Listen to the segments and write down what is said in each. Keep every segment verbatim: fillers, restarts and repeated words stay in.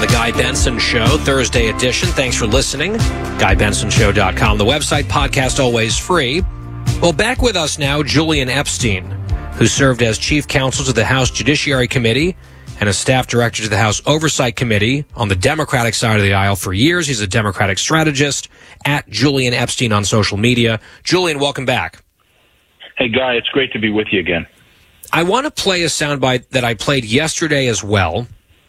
The Guy Benson Show, Thursday edition. Thanks for listening. guy benson show dot com. The website, podcast always free. Well, back with us now, Julian Epstein, who served as chief counsel to the House Judiciary Committee and a staff director to the House Oversight Committee on the Democratic side of the aisle for years. He's a Democratic strategist at Julian Epstein on social media. Julian, welcome back. Hey, Guy, it's great to be with you again. I want to play a soundbite that I played yesterday as well.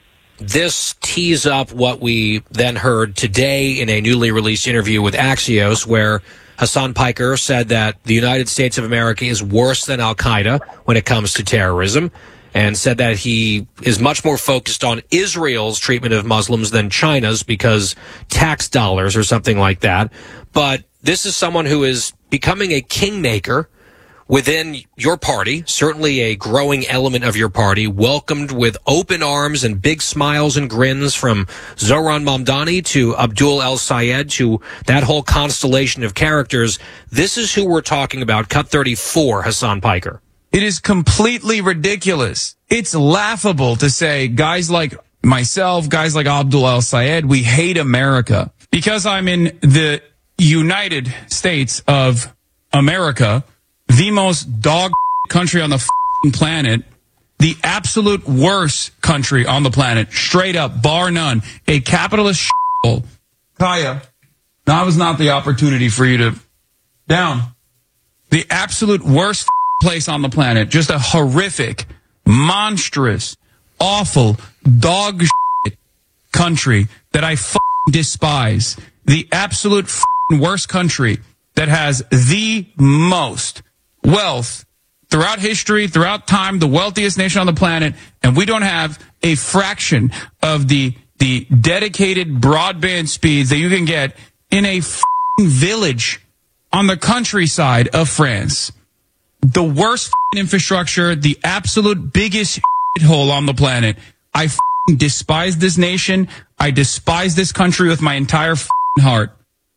This tees up what we then heard today in a newly released interview with Axios, where Hasan Piker said that the United States of America is worse than Al-Qaeda when it comes to terrorism, and said that he is much more focused on Israel's treatment of Muslims than China's because tax dollars or something like that. But this is someone who is becoming a kingmaker within your party, certainly a growing element of your party, welcomed with open arms and big smiles and grins from Zohran Mamdani to Abdul El-Sayed to that whole constellation of characters. This is who we're talking about. Cut thirty-four, Hasan Piker. It is completely ridiculous. It's laughable to say guys like myself, guys like Abdul El-Sayed, we hate America. Because I'm in the United States of America, the most dog country on the f***ing planet, the absolute worst country on the planet, straight up, bar none, a capitalist shithole. Kaya, that was not the opportunity for you to down. The absolute worst place on the planet, just a horrific, monstrous, awful, dog shit country that I f***ing despise. The absolute f***ing worst country that has the most wealth throughout history, throughout time, the wealthiest nation on the planet, and we don't have a fraction of the the dedicated broadband speeds that you can get in a f***ing village on the countryside of France. The worst f***ing infrastructure, the absolute biggest hole on the planet. I f***ing despise this nation. I despise this country with my entire f***ing heart.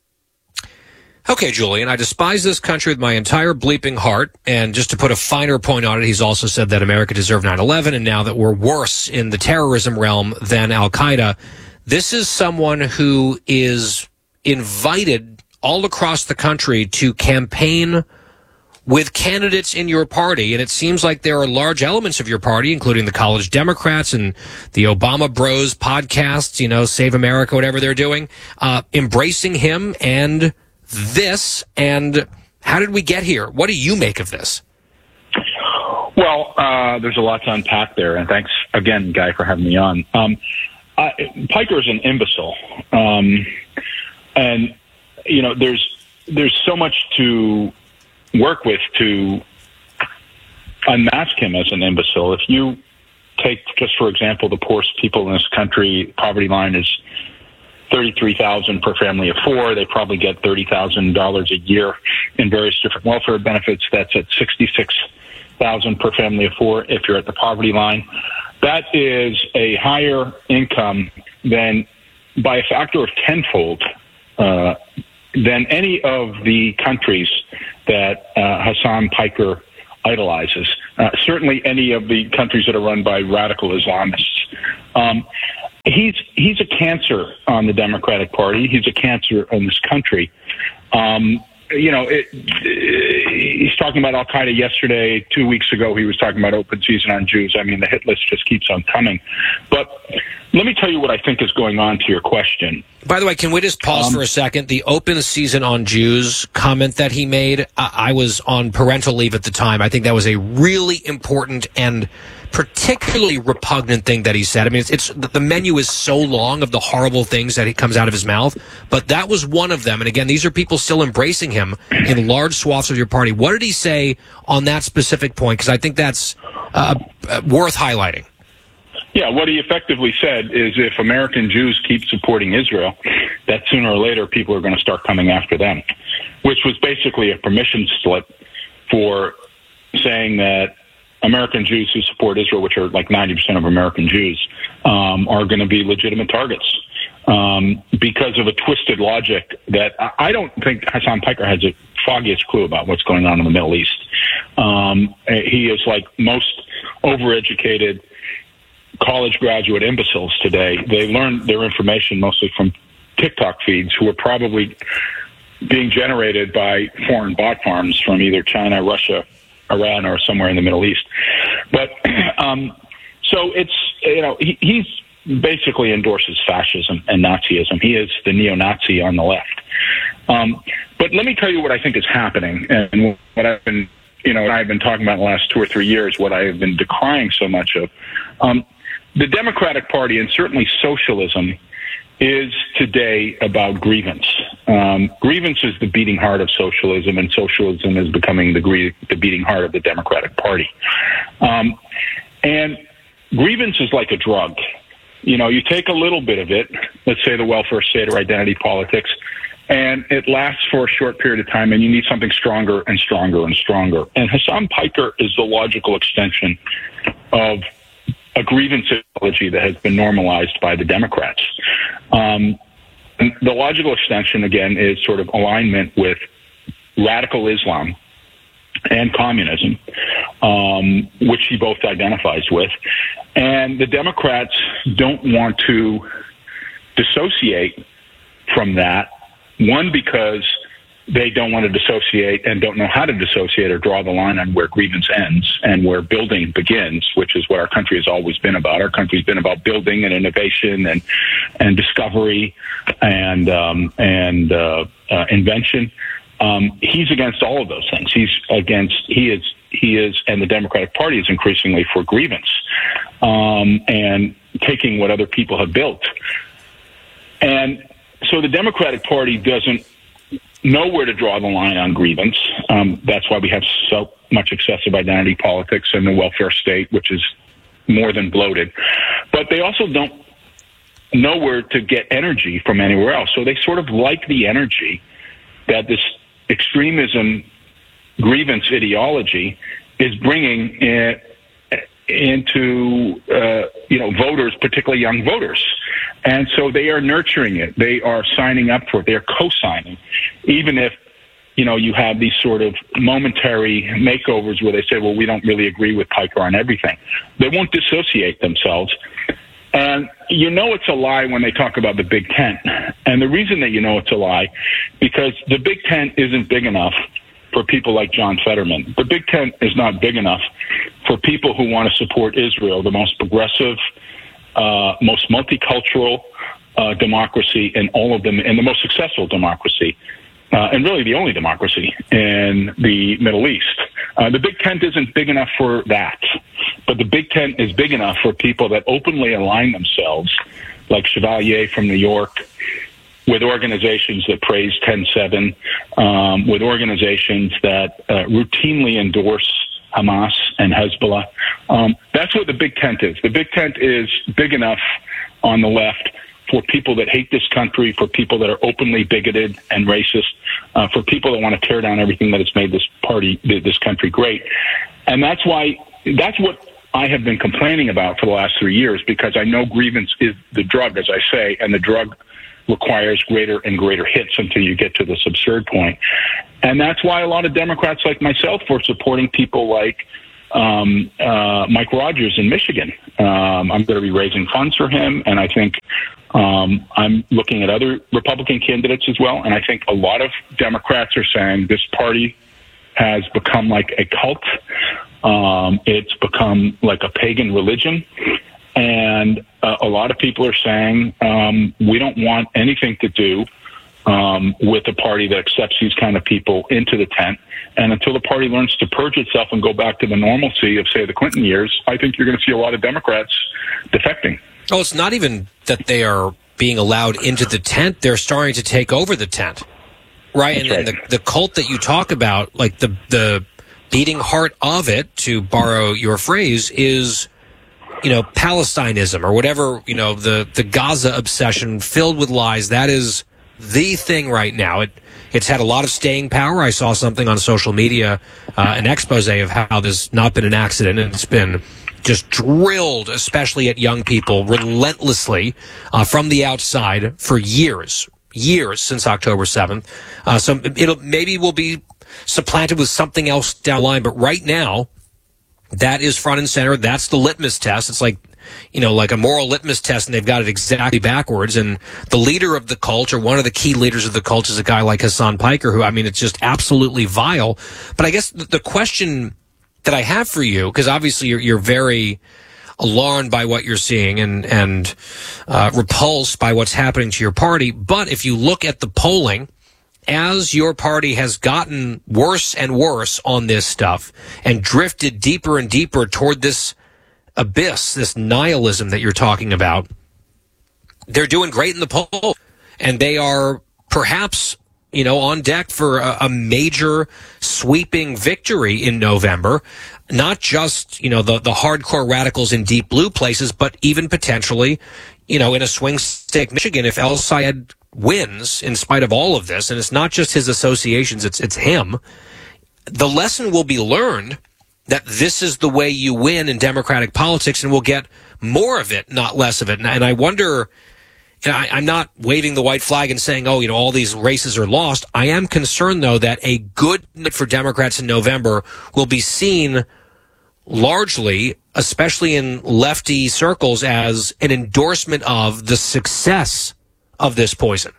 Okay, Julian, I despise this country with my entire bleeping heart, and just to put a finer point on it, he's also said that America deserved nine eleven, and now that we're worse in the terrorism realm than Al-Qaeda. This is someone who is invited all across the country to campaign with candidates in your party, and it seems like there are large elements of your party, including the College Democrats and the Obama Bros podcasts, you know, Save America, whatever they're doing, uh, embracing him and this. And how did we get here? What do you make of this? Well, uh, there's a lot to unpack there, and thanks again, Guy, for having me on. Um, I, Piker's an imbecile, um, and you know, there's there's so much to work with to unmask him as an imbecile. If you take, just for example, the poorest people in this country, poverty line is thirty-three thousand dollars per family of four. They probably get thirty thousand dollars a year in various different welfare benefits. That's at sixty-six thousand dollars per family of four if you're at the poverty line. That is a higher income than, by a factor of tenfold, uh, than any of the countries that uh, Hasan Piker idolizes. Uh, certainly any of the countries that are run by radical Islamists. Um, He's he's a cancer on the Democratic Party. He's a cancer in this country. Um, you know, it, it, he's talking about Al-Qaeda yesterday. Two weeks ago, he was talking about open season on Jews. I mean, the hit list just keeps on coming. But let me tell you what I think is going on to your question. By the way, can we just pause um, for a second? The open season on Jews comment that he made, I, I was on parental leave at the time. I think that was a really important and particularly repugnant thing that he said. I mean, it's, it's the menu is so long of the horrible things that it comes out of his mouth, but that was one of them. And again, these are people still embracing him in large swaths of your party. What did he say on that specific point? Because I think that's uh, worth highlighting. Yeah, what he effectively said is if American Jews keep supporting Israel, that sooner or later people are going to start coming after them, which was basically a permission slip for saying that American Jews who support Israel, which are like ninety percent of American Jews, um, are going to be legitimate targets um, because of a twisted logic that I don't think Hasan Piker has the foggiest clue about what's going on in the Middle East. Um, he is like most overeducated college graduate imbeciles today. They learn their information mostly from TikTok feeds, who are probably being generated by foreign bot farms from either China, Russia, Iran, or somewhere in the Middle East. But um, so it's, you know, he, he's basically endorses fascism and Nazism. He is the neo-Nazi on the left. Um, but let me tell you what I think is happening, and what I've been, you know, I've been talking about in the last two or three years, what I have been decrying so much of. Um, the Democratic Party, and certainly socialism, is today about grievance. Um, grievance is the beating heart of socialism, and socialism is becoming the, gre- the beating heart of the Democratic Party. Um, and grievance is like a drug. You know, you take a little bit of it, let's say the welfare state or identity politics, and it lasts for a short period of time, and you need something stronger and stronger and stronger. And Hasan Piker is the logical extension of a grievance ideology that has been normalized by the Democrats. Um, and the logical extension, again, is sort of alignment with radical Islam and communism, um, which he both identifies with. And the Democrats don't want to dissociate from that, one, because they don't want to dissociate and don't know how to dissociate or draw the line on where grievance ends and where building begins, which is what our country has always been about. Our country's been about building and innovation and and discovery and um, and uh, uh, invention. Um, he's against all of those things. He's against. He is. He is, and the Democratic Party is increasingly for grievance um, and taking what other people have built. And so the Democratic Party doesn't know where to draw the line on grievance. Um, that's why we have so much excessive identity politics and the welfare state, which is more than bloated. But they also don't know where to get energy from anywhere else. So they sort of like the energy that this extremism grievance ideology is bringing in, into, uh, you know, voters, particularly young voters. And so they are nurturing it. They are signing up for it. They're co-signing, even if, you know, you have these sort of momentary makeovers where they say, well, we don't really agree with Piker on everything. They won't dissociate themselves. And you know it's a lie when they talk about the Big Tent. And the reason that you know it's a lie, because the Big Tent isn't big enough for people like John Fetterman. The Big Tent is not big enough for people who want to support Israel, the most progressive, uh, most multicultural uh, democracy in all of them, and the most successful democracy, uh, and really the only democracy in the Middle East. Uh, the Big Tent isn't big enough for that, but the Big Tent is big enough for people that openly align themselves, like Chevalier from New York, with organizations that praise ten seven, um, with organizations that uh, routinely endorse Hamas and Hezbollah. Um, that's what the Big Tent is. The Big Tent is big enough on the left for people that hate this country, for people that are openly bigoted and racist, uh, for people that want to tear down everything that has made this party, this country great. And that's why, that's what I have been complaining about for the last three years, because I know grievance is the drug, as I say, and the drug requires greater and greater hits until you get to this absurd point. And that's why a lot of Democrats like myself were supporting people like um, uh, Mike Rogers in Michigan. Um, I'm going to be raising funds for him, and I think um, I'm looking at other Republican candidates as well. And I think a lot of Democrats are saying this party has become like a cult. Um, it's become like a pagan religion. And uh, a lot of people are saying um, we don't want anything to do um, with a party that accepts these kind of people into the tent. And until the party learns to purge itself and go back to the normalcy of, say, the Clinton years, I think you're going to see a lot of Democrats defecting. Oh, it's not even that they are being allowed into the tent. They're starting to take over the tent. Right? That's and right. then the, the cult that you talk about, like the, the beating heart of it, to borrow your phrase, is, you know, Palestinism or whatever, you know, the, the Gaza obsession filled with lies. That is the thing right now. It It's had a lot of staying power. I saw something on social media, uh, an expose of how this has not been an accident, and it's been just drilled, especially at young people, relentlessly uh, from the outside for years, years since October seventh. Uh, so it'll maybe will be supplanted with something else down the line, but right now, That is front and center. That's the litmus test. It's like, you know, like a moral litmus test, and they've got it exactly backwards. And the leader of the cult, or one of the key leaders of the cult, is a guy like Hassan Piker, who, I mean, it's just absolutely vile. But I guess the question that I have for you, because obviously you're, you're very alarmed by what you're seeing and, and uh, repulsed by what's happening to your party. But if you look at the polling, as your party has gotten worse and worse on this stuff and drifted deeper and deeper toward this abyss, this nihilism that you're talking about, they're doing great in the poll. And they are perhaps, you know, on deck for a, a major sweeping victory in November. Not just, you know, the, the hardcore radicals in deep blue places, but even potentially, you know, in a swing state Michigan, if El-Sayed wins in spite of all of this, and it's not just his associations, it's it's him, the lesson will be learned that this is the way you win in Democratic politics, and we'll get more of it, not less of it. And, and I wonder, and I, I'm not waving the white flag and saying, oh, you know, all these races are lost. I am concerned, though, that a good night for Democrats in November will be seen largely, especially in lefty circles, as an endorsement of the success of this poison.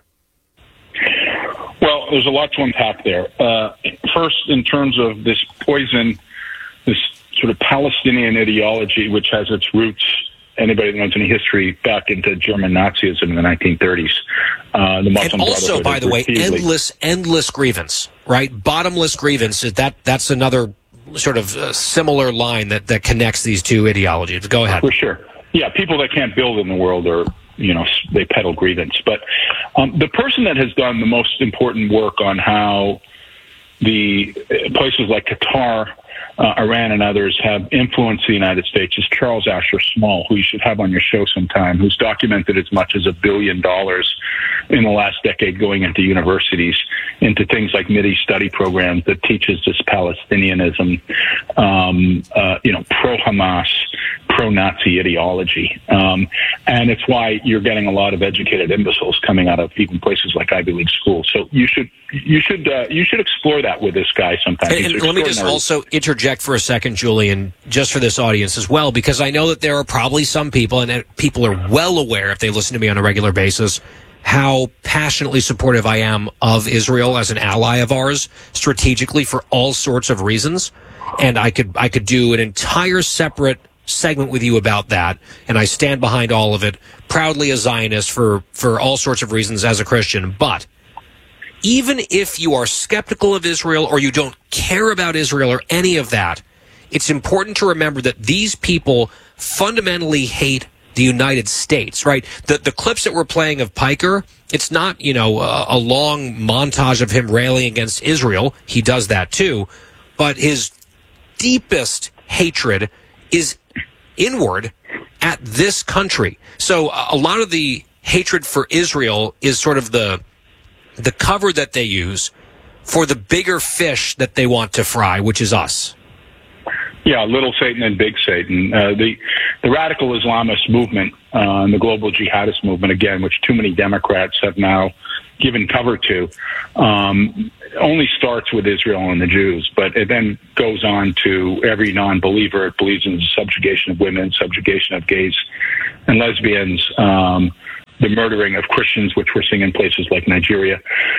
Well, there's a lot to unpack there. Uh, first, in terms of this poison, this sort of Palestinian ideology, which has its roots, anybody that knows any history, back into German Nazism in the nineteen thirties. Uh, the Muslim and also, Brotherhood by the way, repeatedly... endless, endless grievance, right? Bottomless grievance. That that's another sort of uh, similar line that, that connects these two ideologies. Go ahead. For sure. Yeah, people that can't build in the world are, you know, they peddle grievance. But um, the person that has done the most important work on how the places like Qatar, uh, Iran, and others have influenced the United States is Charles Asher Small, who you should have on your show sometime, who's documented as much as a billion dollars in the last decade going into universities, into things like MIDI study programs that teaches this Palestinianism, um, uh, you know, pro-Hamas, pro-Nazi ideology. Um, and it's why you're getting a lot of educated imbeciles coming out of even places like Ivy League schools. So you should you should uh, you should explore that with this guy sometime. And, and let me just also interject for a second, Julian, just for this audience as well, because I know that there are probably some people, and people are well aware if they listen to me on a regular basis, how passionately supportive I am of Israel as an ally of ours, strategically, for all sorts of reasons. And I could I could do an entire separate segment with you about that, and I stand behind all of it, proudly a Zionist for, for all sorts of reasons as a Christian. But even if you are skeptical of Israel, or you don't care about Israel or any of that, it's important to remember that these people fundamentally hate the United States, right? The the clips that we're playing of Piker, it's not, you know, a, a long montage of him railing against Israel. He does that too. But his deepest hatred is inward at this country. So a lot of the hatred for Israel is sort of the the cover that they use for the bigger fish that they want to fry, which is us. Yeah, little Satan and big Satan. Uh, the the radical Islamist movement uh, and the global jihadist movement, again, which too many Democrats have now given cover to, um, only starts with Israel and the Jews, but it then goes on to every non-believer. It believes in the subjugation of women, subjugation of gays and lesbians, um, the murdering of Christians, which we're seeing in places like Nigeria.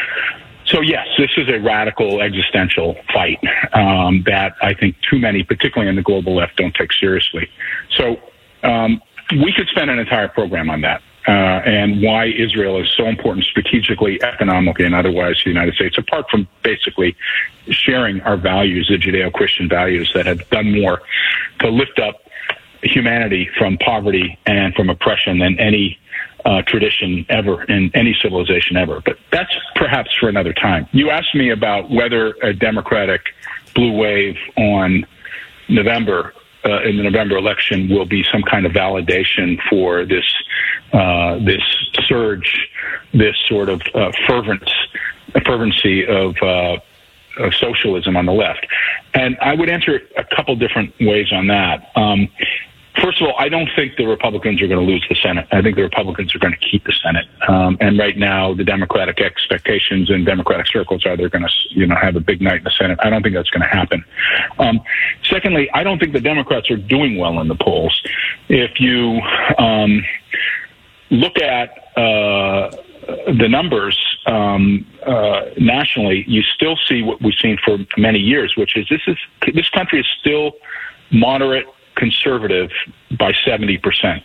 So, yes, this is a radical existential fight um, that I think too many, particularly in the global left, don't take seriously. So um, we could spend an entire program on that. Uh, and why Israel is so important strategically, economically, and otherwise to the United States, apart from basically sharing our values, the Judeo-Christian values that have done more to lift up humanity from poverty and from oppression than any uh, tradition ever in any civilization ever. But that's perhaps for another time. You asked me about whether a Democratic blue wave on November Uh, in the November election will be some kind of validation for this uh, this surge, this sort of uh, fervent fervency of, uh, of socialism on the left. And I would answer a couple different ways on that. Um, First of all, I don't think the Republicans are going to lose the Senate. I think the Republicans are going to keep the Senate. Um, and right now, the Democratic expectations in Democratic circles are they're going to, you know, have a big night in the Senate. I don't think that's going to happen. Um, secondly, I don't think the Democrats are doing well in the polls. If you um, look at uh, the numbers um, uh, nationally, you still see what we've seen for many years, which is this is this country is still moderate conservative by seventy percent.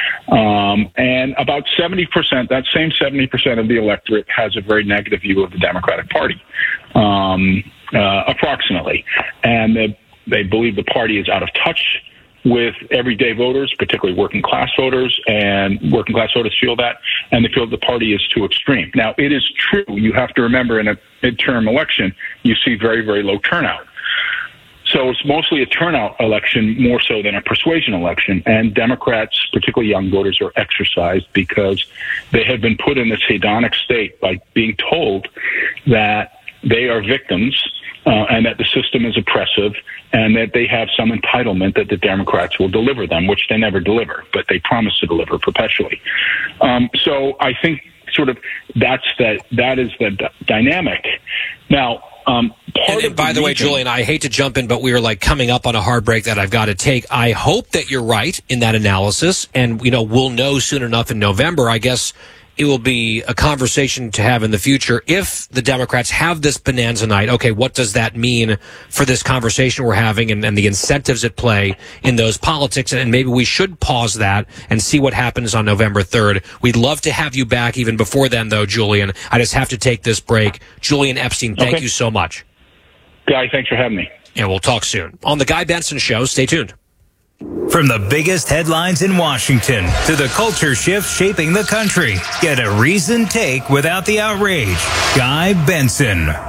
Um, and about seventy percent, that same seventy percent of the electorate has a very negative view of the Democratic Party, um, uh, approximately. And they, they believe the party is out of touch with everyday voters, particularly working class voters, and working class voters feel that, and they feel the party is too extreme. Now, it is true, you have to remember in a midterm election, you see very, very low turnout. So it's mostly a turnout election more so than a persuasion election. And Democrats, particularly young voters, are exercised because they have been put in this hedonic state by being told that they are victims uh, and that the system is oppressive and that they have some entitlement that the Democrats will deliver them, which they never deliver, but they promise to deliver perpetually. Um, so I think sort of that's the, that is the d- dynamic. Now, Um, and, and by the, the way, Julian, I hate to jump in, but we are like coming up on a hard break that I've got to take. I hope that you're right in that analysis, and you know we'll know soon enough in November. I guess it will be a conversation to have in the future if the Democrats have this bonanza night. Okay, what does that mean for this conversation we're having and, and the incentives at play in those politics? And maybe we should pause that and see what happens on November third. We'd love to have you back even before then, though, Julian. I just have to take this break. Julian Epstein, thank okay. you so much. Guy, thanks for having me. And we'll talk soon on The Guy Benson Show. Stay tuned. From the biggest headlines in Washington to the culture shift shaping the country, get a reasoned take without the outrage. Guy Benson.